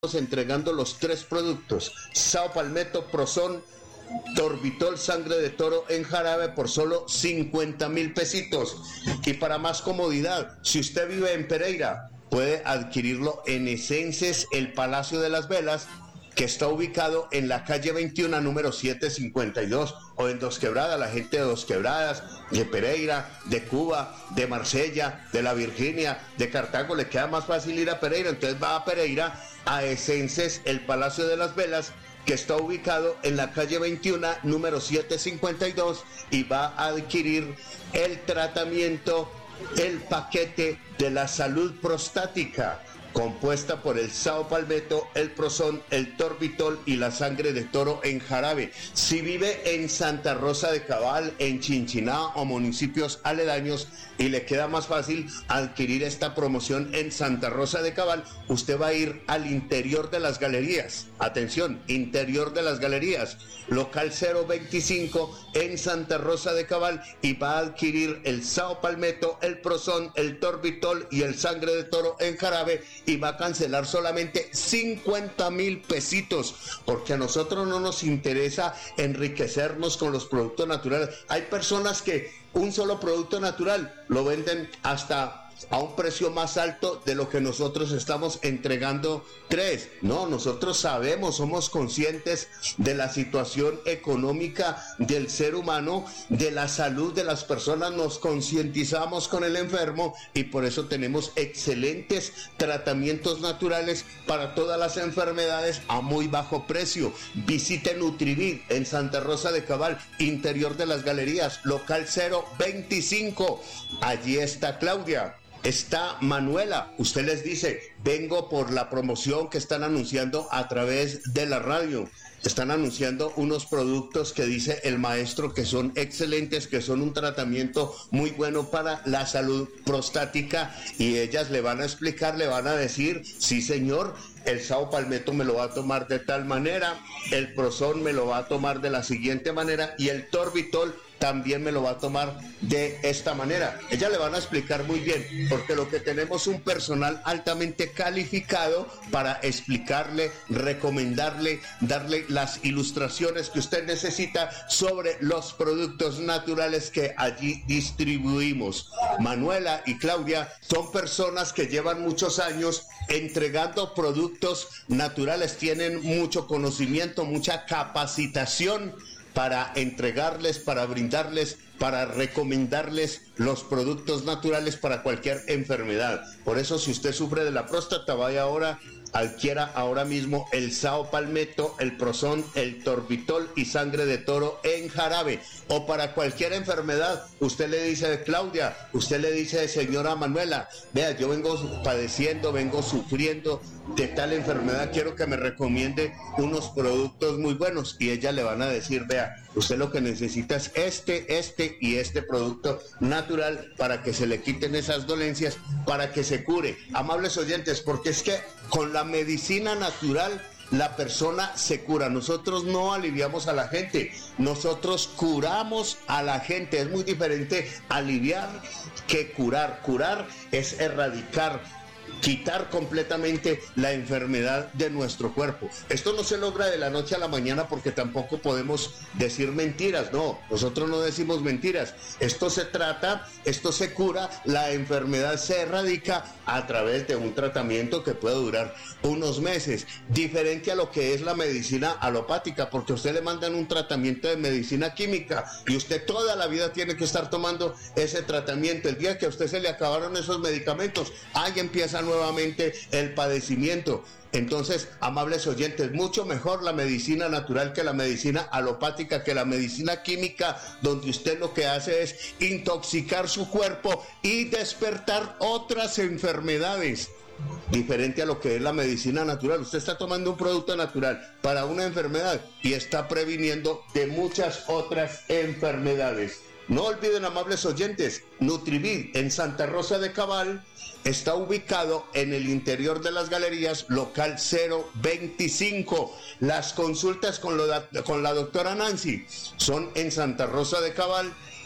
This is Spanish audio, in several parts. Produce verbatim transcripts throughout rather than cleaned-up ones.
entregando los tres productos: Sao Palmetto, Prozón, Torbitol, sangre de toro en jarabe, por solo cincuenta mil pesitos. Y para más comodidad, si usted vive en Pereira, puede adquirirlo en Esences, el Palacio de las Velas, que está ubicado en la calle veintiuno, número setecientos cincuenta y dos, o en Dos Quebradas. La gente de Dos Quebradas, de Pereira, de Cuba, de Marsella, de la Virginia, de Cartago, le queda más fácil ir a Pereira, entonces va a Pereira, a Esences, el Palacio de las Velas, que está ubicado en la calle veintiuno, número setecientos cincuenta y dos, y va a adquirir el tratamiento, el paquete de la salud prostática, compuesta por el Sao Palmetto, el Prozón, el Torbitol y la sangre de toro en jarabe. Si vive en Santa Rosa de Cabal, en Chinchiná o municipios aledaños, y le queda más fácil adquirir esta promoción en Santa Rosa de Cabal, usted va a ir al interior de las galerías. Atención, interior de las galerías, local cero veinticinco en Santa Rosa de Cabal, y va a adquirir el Sao Palmetto, el Prozón, el Torbitol y el sangre de toro en jarabe, y va a cancelar solamente cincuenta mil pesitos, porque a nosotros no nos interesa enriquecernos con los productos naturales. Hay personas que un solo producto natural lo venden hasta a un precio más alto de lo que nosotros estamos entregando tres. No, nosotros sabemos, somos conscientes de la situación económica del ser humano, de la salud de las personas, nos concientizamos con el enfermo, y por eso tenemos excelentes tratamientos naturales para todas las enfermedades a muy bajo precio. Visite Nutrivid en Santa Rosa de Cabal, interior de las galerías, local cero veinticinco. Allí está Claudia. Está Manuela. Usted les dice: vengo por la promoción que están anunciando a través de la radio. Están anunciando unos productos que dice el maestro que son excelentes, que son un tratamiento muy bueno para la salud prostática, y ellas le van a explicar, le van a decir: sí señor, el Sao Palmetto me lo va a tomar de tal manera, el Prozón me lo va a tomar de la siguiente manera, y el Torbitol también me lo va a tomar de esta manera. Ellas le van a explicar muy bien, porque lo que tenemos es un personal altamente calificado para explicarle, recomendarle, darle las ilustraciones que usted necesita sobre los productos naturales que allí distribuimos. Manuela y Claudia son personas que llevan muchos años entregando productos naturales, tienen mucho conocimiento, mucha capacitación para entregarles, para brindarles, para recomendarles los productos naturales para cualquier enfermedad. Por eso, si usted sufre de la próstata, vaya ahora, adquiera ahora mismo el Sao Palmetto, el Prozón, el Torbitol y sangre de toro en jarabe. O para cualquier enfermedad, usted le dice: Claudia, usted le dice: señora Manuela, vea, yo vengo padeciendo, vengo sufriendo de tal enfermedad, quiero que me recomiende unos productos muy buenos, y ellas le van a decir: vea, usted lo que necesita es este, este y este producto natural para que se le quiten esas dolencias, para que se cure. Amables oyentes, porque es que con la medicina natural la persona se cura. Nosotros no aliviamos a la gente, nosotros curamos a la gente. Es muy diferente aliviar que curar. Curar es erradicar, quitar completamente la enfermedad de nuestro cuerpo. Esto no se logra de la noche a la mañana, porque tampoco podemos decir mentiras. No, nosotros no decimos mentiras. Esto se trata, esto se cura, la enfermedad se erradica a través de un tratamiento que puede durar unos meses, diferente a lo que es la medicina alopática, porque a usted le mandan un tratamiento de medicina química y usted toda la vida tiene que estar tomando ese tratamiento. El día que a usted se le acabaron esos medicamentos, ahí empieza nuevamente el padecimiento. Entonces, amables oyentes, mucho mejor la medicina natural que la medicina alopática, que la medicina química, donde usted lo que hace es intoxicar su cuerpo y despertar otras enfermedades. Diferente a lo que es la medicina natural. Usted está tomando un producto natural para una enfermedad y está previniendo de muchas otras enfermedades. No olviden, amables oyentes, Nutrivid en Santa Rosa de Cabal está ubicado en el interior de las galerías, local cero veinticinco. Las consultas con, lo da, con la doctora Nancy son en Santa Rosa de Cabal,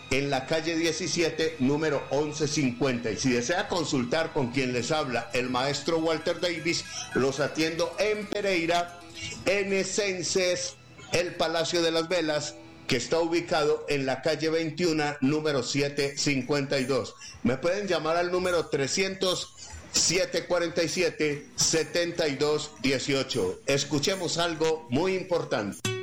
en la calle diecisiete, número once cincuenta. Y si desea consultar con quien les habla, el maestro Walter Davis, los atiendo en Pereira, en Esences, el Palacio de las Velas, que está ubicado en la calle veintiuno, número setecientos cincuenta y dos. Me pueden llamar al número trescientos, setecientos cuarenta y siete, setenta y dos dieciocho. Escuchemos algo muy importante.